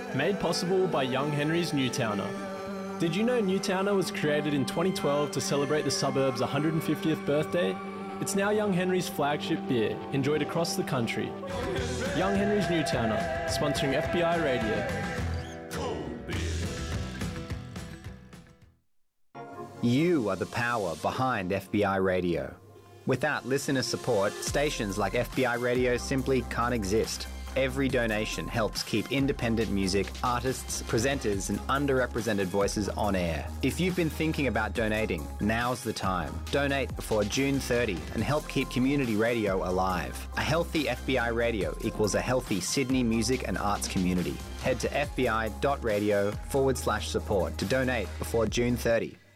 Made possible by Young Henry's Newtowner. Did you know Newtowner was created in 2012 to celebrate the suburb's 150th birthday? It's now Young Henry's flagship beer, enjoyed across the country. Young Henry's Newtowner, sponsoring FBI Radio. You are the power behind FBI Radio. Without listener support, stations like FBI Radio simply can't exist. Every donation helps keep independent music, artists, presenters and underrepresented voices on air. If you've been thinking about donating, now's the time. Donate before June 30 and help keep community radio alive. A healthy FBI Radio equals a healthy Sydney music and arts community. Head to fbi.radio/support to donate before June 30.